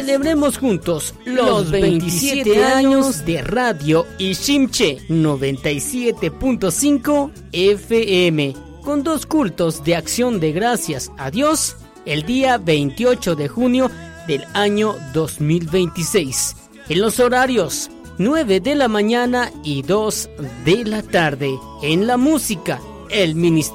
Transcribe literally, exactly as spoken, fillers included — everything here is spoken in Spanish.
Celebremos juntos los veintisiete años de Radio Iximche noventa y siete punto cinco F M, con dos cultos de acción de gracias a Dios el día veintiocho de junio del año dos mil veintiséis, en los horarios nueve de la mañana y dos de la tarde. En la música, el Ministerio